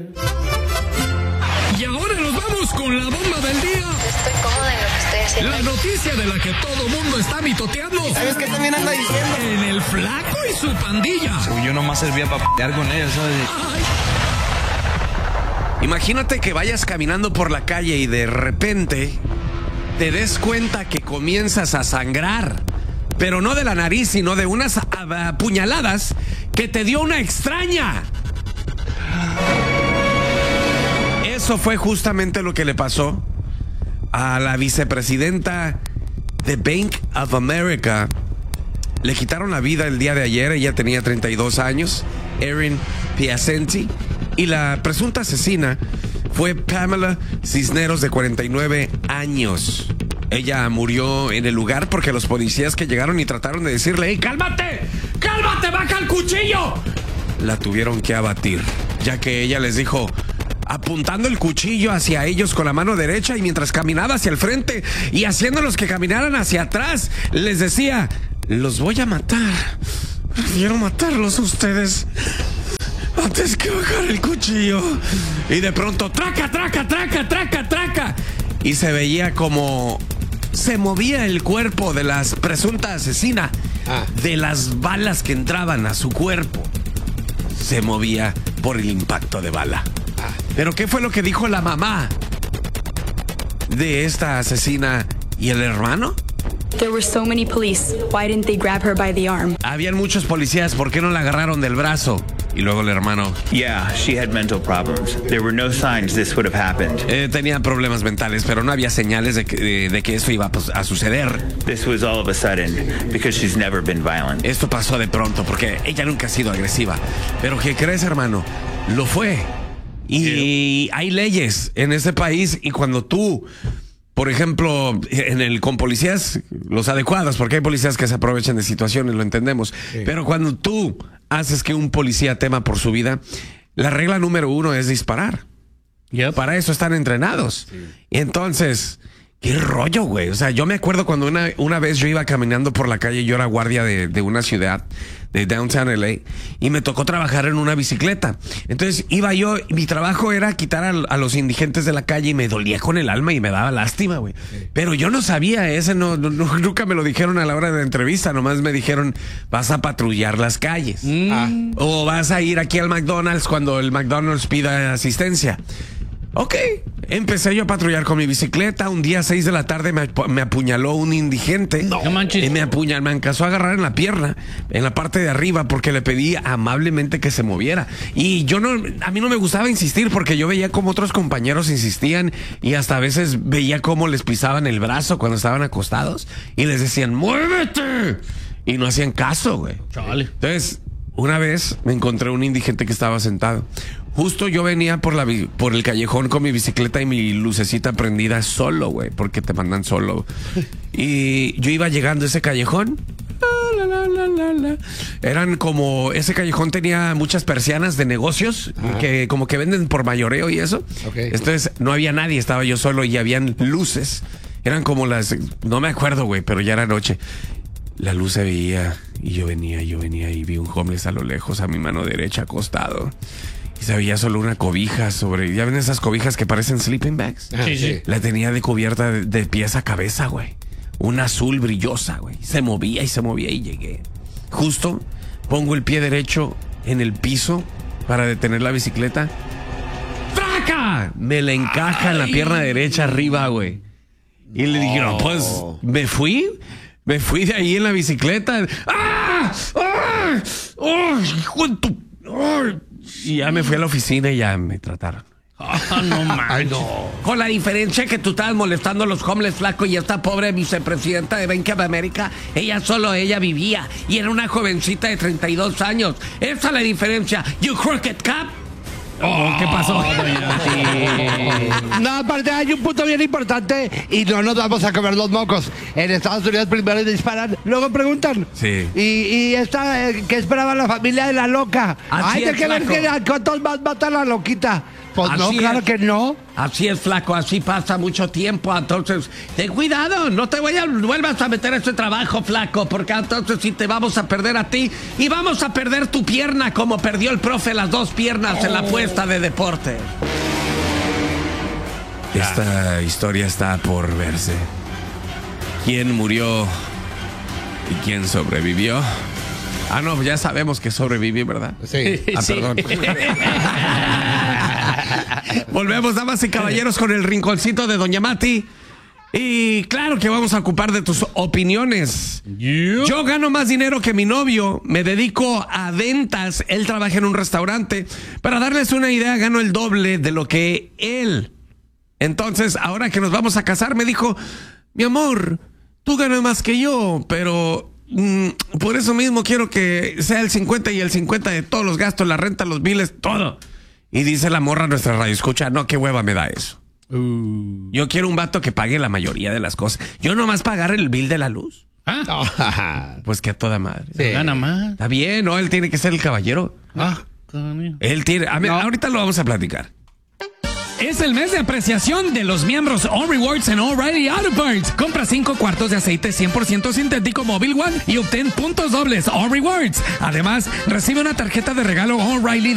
Y ahora nos vamos con la bomba del día. Estoy cómoda en lo que estoy haciendo. La noticia de la que todo mundo está mitoteando. ¿Sabes qué también anda diciendo? En el Flaco y su pandilla. Según yo nomás servía para pelear con ellos, ¿sabes? Imagínate que vayas caminando por la calle y de repente te des cuenta que comienzas a sangrar. Pero no de la nariz, sino de unas puñaladas que te dio una extraña. Eso fue justamente lo que le pasó a la vicepresidenta de Bank of America. Le quitaron la vida el día de ayer. Ella tenía 32 años, Erin Piacenti. Y la presunta asesina fue Pamela Cisneros, de 49 años. Ella murió en el lugar porque los policías que llegaron y trataron de decirle: ¡Hey, cálmate! ¡Cálmate! ¡Baja el cuchillo! La tuvieron que abatir, ya que ella les dijo, apuntando el cuchillo hacia ellos con la mano derecha, y mientras caminaba hacia el frente y haciéndolos que caminaran hacia atrás, les decía: los voy a matar. Prefiero matarlos a ustedes antes que bajar el cuchillo. Y de pronto, traca, traca, traca, traca, traca. Y se veía como se movía el cuerpo de la presunta asesina. De las balas que entraban a su cuerpo. Se movía por el impacto de bala. Pero ¿qué fue lo que dijo la mamá de esta asesina y el hermano? There were so many police. Why didn't they grab her by the arm? Habían muchos policías, ¿por qué no la agarraron del brazo? Y luego el hermano: Yeah, she had mental problems. There were no signs this would have happened. tenía problemas mentales, pero no había señales de que esto iba a suceder. This was all of a sudden because she's never been violent. Esto pasó de pronto porque ella nunca ha sido agresiva. Pero ¿qué crees, hermano? Lo fue. Y hay leyes en este país, y cuando tú, por ejemplo, con policías, los adecuados, porque hay policías que se aprovechan de situaciones, lo entendemos. Sí. Pero cuando tú haces que un policía tema por su vida, la regla número 1 es disparar. Yep. Para eso están entrenados. Sí. Y entonces, qué rollo, güey. O sea, yo me acuerdo cuando una vez yo iba caminando por la calle, yo era guardia de una ciudad, de Downtown LA, y me tocó trabajar en una bicicleta. Entonces iba yo, mi trabajo era quitar a los indigentes de la calle, y me dolía con el alma y me daba lástima, güey. Sí. Pero yo no sabía, nunca me lo dijeron a la hora de la entrevista, nomás me dijeron: vas a patrullar las calles. O vas a ir aquí al McDonald's cuando el McDonald's pida asistencia. Ok, empecé yo a patrullar con mi bicicleta. Un día a 6 de la tarde me apuñaló un indigente. No manches. Y me alcanzó a agarrar en la pierna, en la parte de arriba, porque le pedí amablemente que se moviera. Y a mí no me gustaba insistir, porque yo veía como otros compañeros insistían, y hasta a veces veía cómo les pisaban el brazo cuando estaban acostados y les decían: ¡muévete! Y no hacían caso, güey. Chale. Entonces, una vez me encontré un indigente que estaba sentado. Justo yo venía por el callejón con mi bicicleta y mi lucecita prendida solo, güey, porque te mandan solo. Y yo iba llegando a ese callejón. Eran como... Ese callejón tenía muchas persianas de negocios que como que venden por mayoreo y eso. Okay. Entonces no había nadie, estaba yo solo, y habían luces. Eran como las... No me acuerdo, güey, pero ya era noche. La luz se veía y yo venía y vi un homeless a lo lejos, a mi mano derecha, acostado. Y se veía solo una cobija sobre... ¿Ya ven esas cobijas que parecen sleeping bags? Sí, sí. La tenía de cubierta de pies a cabeza, güey. Una azul brillosa, güey. Se movía y llegué. Justo pongo el pie derecho en el piso para detener la bicicleta. ¡Fraca! Me la encaja en la pierna derecha arriba, güey. Y le dije: no, pues, me fui de ahí en la bicicleta. ¡Ah! ¡Ah! ¡Oh, hijo de tu... ¡Oh! Y ya me fui a la oficina y ya me trataron. No manches. No. Con la diferencia que tú estabas molestando a los homeless, flaco, y esta pobre vicepresidenta de Bank of America, ella vivía, y era una jovencita de 32 años. Esa es la diferencia. You crooked cop. ¿Qué pasó? No, aparte hay un punto bien importante, y no nos vamos a comer los mocos. En Estados Unidos primero disparan, luego preguntan. Sí. Y esta, ¿qué esperaba la familia de la loca? Así hay que ver cuántos más mata la loquita. Pues no, Así claro es. que no. Así es, flaco, así pasa mucho tiempo. Entonces, ten cuidado, no te vuelvas a meter a ese trabajo, flaco, porque entonces sí te vamos a perder a ti y vamos a perder tu pierna como perdió el profe las 2 piernas en la apuesta de deporte. Esta historia está por verse. ¿Quién murió y quién sobrevivió? Ah, no, ya sabemos que sobreviví, ¿verdad? Sí. Ah, perdón. Volvemos, damas y caballeros, con el rinconcito de Doña Mati. Y claro que vamos a ocupar de tus opiniones. Yo gano más dinero que mi novio, me dedico a ventas, él trabaja en un restaurante. Para darles una idea, gano el doble de lo que él. Entonces, ahora que nos vamos a casar, me dijo, mi amor, tú ganas más que yo, pero por eso mismo quiero que sea el 50 y el 50 de todos los gastos, la renta, los biles, todo. Y dice la morra a nuestra radio, escucha, no, qué hueva me da eso. Yo quiero un vato que pague la mayoría de las cosas. Yo nomás pagar el bill de la luz. Pues que a toda madre. Sí. Gana más. Está bien, ¿no? Él tiene que ser el caballero. Él tiene... A ver, ahorita lo vamos a platicar. Es el mes de apreciación de los miembros All Rewards en O'Reilly Auto Parts. Compra 5 cuartos de aceite 100% sintético Mobil One y obtén puntos dobles All Rewards. Además, recibe una tarjeta de regalo O'Reilly